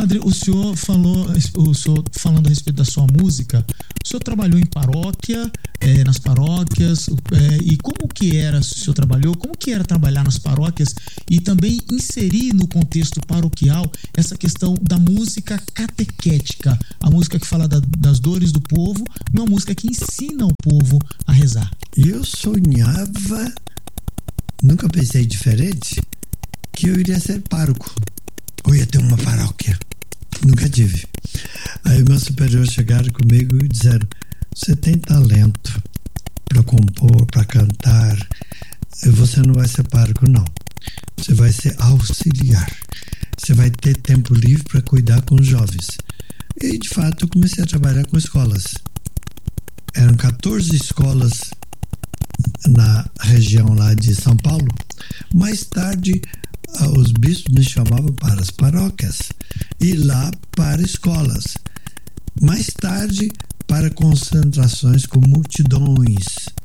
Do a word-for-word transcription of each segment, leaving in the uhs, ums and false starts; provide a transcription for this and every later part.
Padre, o senhor falou, o senhor falando a respeito da sua música, o senhor trabalhou em paróquia, é, nas paróquias, é, e como que era, o senhor trabalhou, como que era trabalhar nas paróquias e também inserir no contexto paroquial essa questão da música catequética, a música que fala da, das dores do povo, uma música que ensina o povo a rezar. Eu sonhava, nunca pensei diferente, que eu iria ser pároco, ou ia ter uma paróquia. Nunca tive. Aí meus superiores chegaram comigo e disseram: você tem talento para compor, para cantar, você não vai ser pároco, não. Você vai ser auxiliar. Você vai ter tempo livre para cuidar com os jovens. E de fato eu comecei a trabalhar com escolas. Eram quatorze escolas na região lá de São Paulo. Mais tarde os bispos me chamavam para as paróquias e lá para escolas. Mais tarde para concentrações com multidões.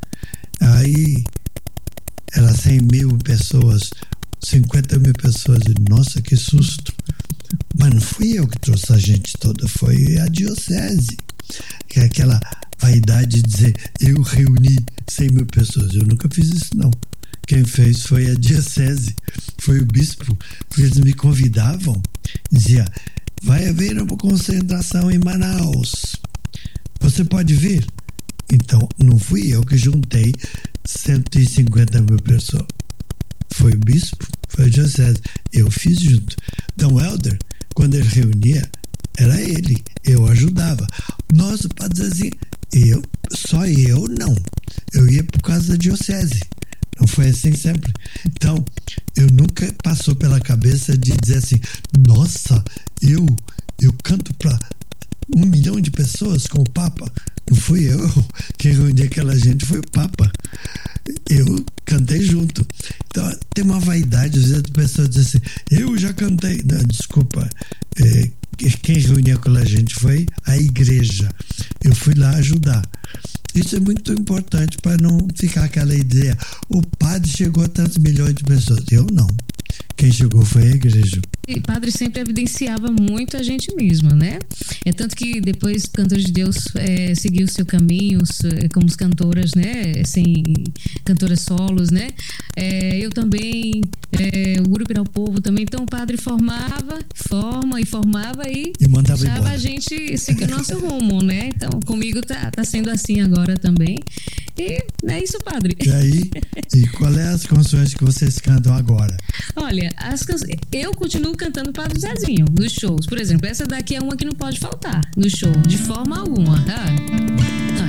Aí era cem mil pessoas, cinquenta mil pessoas. E, nossa, que susto! Mas não fui eu que trouxe a gente toda, foi a diocese. Que é aquela vaidade de dizer: eu reuni cem mil pessoas. Eu nunca fiz isso, não. Quem fez foi a diocese, foi o bispo, porque eles me convidavam, dizia: vai haver uma concentração em Manaus, você pode vir? Então não fui eu que juntei cento e cinquenta mil pessoas, foi o bispo, foi a diocese, eu fiz junto. Então o Helder, quando ele reunia, era ele, eu ajudava. Nossa, para dizer assim, eu, só eu não, eu ia por causa da diocese. Não foi assim sempre. Então, eu nunca passou pela cabeça de dizer assim: nossa, eu, eu canto para um milhão de pessoas com o Papa. Não fui eu. Quem reuniu aquela gente foi o Papa. Eu cantei junto. Então, tem uma vaidade, às vezes a pessoa diz assim: eu já cantei. Não, desculpa. É, quem reuniu aquela gente foi a igreja. Eu fui lá ajudar. Isso é muito importante para não ficar aquela ideia: o padre chegou a tantos milhões de pessoas. Eu não. Quem chegou foi a igreja. E o padre sempre evidenciava muito a gente mesmo, né? É tanto que depois Cantores de Deus é, seguiu seu caminho é, como cantoras, né? Assim, cantoras solos, né? É, eu também, é, o Grupo Irá o Povo também. Então o padre formava, forma e formava e, e mandava deixava embora. A gente seguir o nosso rumo, né? Então comigo tá, tá sendo assim agora também. E é isso, padre. E aí, e qual é as canções que vocês cantam agora? Olha, as canções, eu continuo cantando Padre Zezinho nos shows. Por exemplo, essa daqui é uma que não pode faltar no show, de forma alguma, tá?